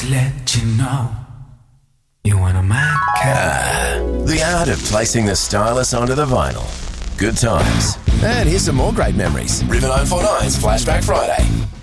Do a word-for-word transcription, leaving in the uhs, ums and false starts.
let you know you wanna my Ah, the art of placing the stylus onto the vinyl. Good times. And here's some more great memories. River nine four nine's Flashback Friday.